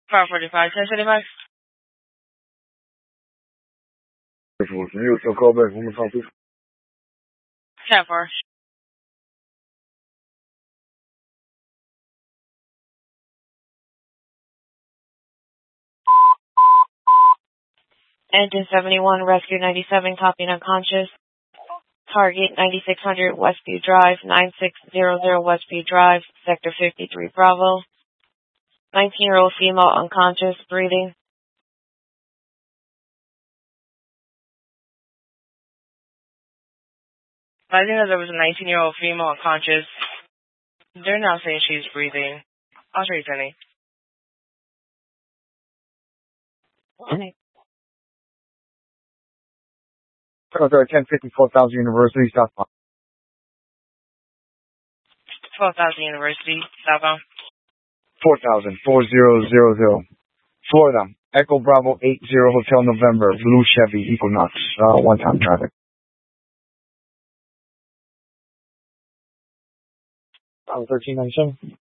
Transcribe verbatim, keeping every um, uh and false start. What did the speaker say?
five forty-five, ten seventy-five. Can you still call back one more time, please? ten four. Engine seventy-one, Rescue ninety-seven, copying unconscious. Target ninety-six hundred Westview Drive, nine six zero zero Westview Drive, Sector fifty-three Bravo. nineteen-year-old female unconscious, breathing. I think that there was a nineteen-year-old female unconscious. They're now saying she's breathing. I'll show you, Penny. ten fifty, four thousand University, southbound. twelve thousand University, southbound. four thousand, four thousand. Florida, Echo Bravo eight zero Hotel November, Blue Chevy Equinox, uh, one-time traffic. thirteen ninety-seven.